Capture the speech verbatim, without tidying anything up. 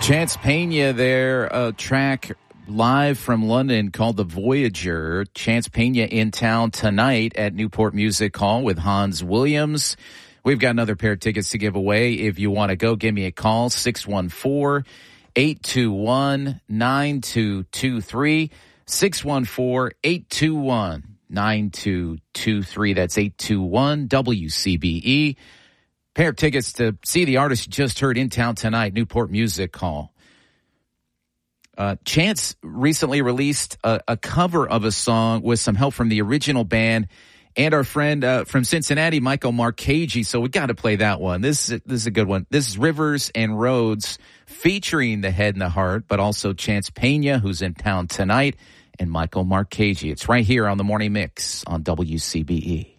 Chance Pena there, a track live from London called The Voyager. Chance Pena in town tonight at Newport Music Hall with Hans Williams. We've got another pair of tickets to give away. If you want to go, give me a call, six one four, eight two one, nine two two three, six one four, eight two one, nine two two three. That's eight two one W C B E. Pair of tickets to see the artist you just heard in town tonight, Newport Music Hall. Uh, Chance recently released a, a cover of a song with some help from the original band and our friend uh, from Cincinnati, Michael Marchese. So we got to play that one. This is, this is a good one. This is Rivers and Roads featuring the Head and the Heart, but also Chance Pena, who's in town tonight, and Michael Marchese. It's right here on the Morning Mix on W C B E.